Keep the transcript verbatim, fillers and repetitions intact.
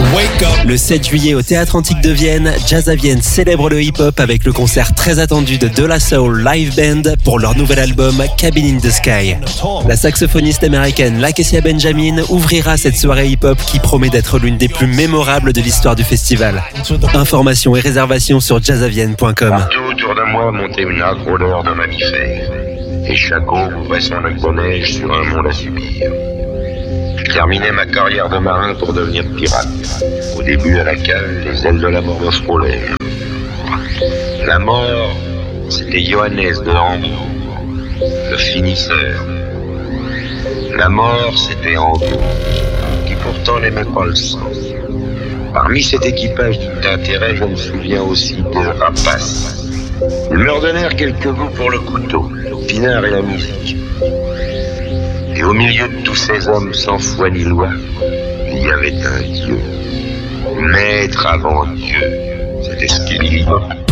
Le sept juillet au Théâtre Antique de Vienne, Jazz à Vienne célèbre le hip-hop avec le concert très attendu de De La Soul Live Band pour leur nouvel album Cabin in the Sky. La saxophoniste américaine Lakecia Benjamin ouvrira cette soirée hip-hop qui promet d'être l'une des plus mémorables de l'histoire du festival. Informations et réservations sur jazzavienne point com. Partout autour de moi montait une agro odeur de mammifères, et chaque eau ouvrait son lac de neige sur un monde à subir. Je terminais ma carrière de marin pour devenir pirate. Au début, à la cale, les ailes de la mort me frôlèrent. La mort, c'était Johannes de Hambourg, le finisseur. La mort, c'était Hambourg, qui pourtant n'aimait pas le sang. Parmi cet équipage d'intérêt, je me souviens aussi des rapaces. Ils me redonnèrent quelques goûts pour le couteau, le pinard et la musique. Et au milieu de tous ces hommes sans foi ni loi, il y avait un Dieu. Maître avant Dieu, c'était ce qu'il dit.